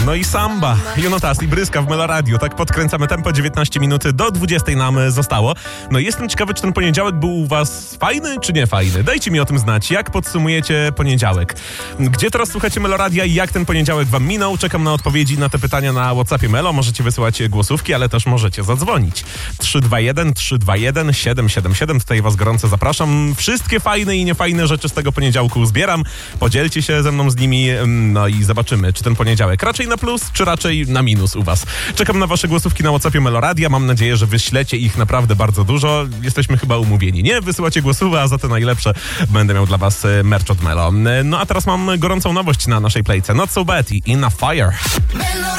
No i samba, Jonatas i Bryska w Melo Radio. Tak podkręcamy tempo, 19 minut do 20 nam zostało. No jestem ciekawy, czy ten poniedziałek był u was fajny, czy nie fajny? Dajcie mi o tym znać. Jak podsumujecie poniedziałek? Gdzie teraz słuchacie Melo Radia i jak ten poniedziałek wam minął? Czekam na odpowiedzi na te pytania na WhatsAppie Melo. Możecie wysyłać głosówki, ale też możecie zadzwonić. 321 777. Tutaj was gorąco zapraszam. Wszystkie fajne i niefajne rzeczy z tego poniedziałku zbieram. Podzielcie się ze mną z nimi, no i zobaczymy, czy ten poniedziałek raczej na plus, czy raczej na minus u was. Czekam na wasze głosówki na WhatsAppie Melo Radia. Mam nadzieję, że wyślecie ich naprawdę bardzo dużo. Jesteśmy chyba umówieni, nie? Wysyłacie głosówki, a za te najlepsze będę miał dla was merch od Melo. No a teraz mam gorącą nowość na naszej playce. Not So Bad i In A Fire.